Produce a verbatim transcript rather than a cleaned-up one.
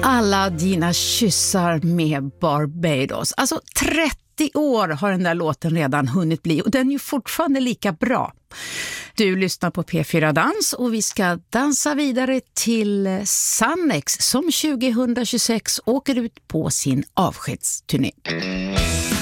Alla dina kyssar med Barbados. Alltså trettio år har den där låten redan hunnit bli och den är ju fortfarande lika bra. Du lyssnar på P fyra Dans och vi ska dansa vidare till Sannex som tjugohundratjugosex åker ut på sin avskedsturné.